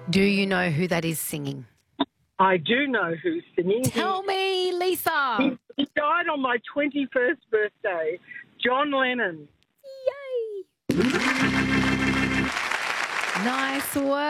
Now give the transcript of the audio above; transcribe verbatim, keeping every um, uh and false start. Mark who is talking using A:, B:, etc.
A: Do you know who that is singing?
B: I do know who's singing.
A: Tell me, Lisa.
B: He, he died on my twenty-first birthday. John Lennon.
A: Yay. Nice work.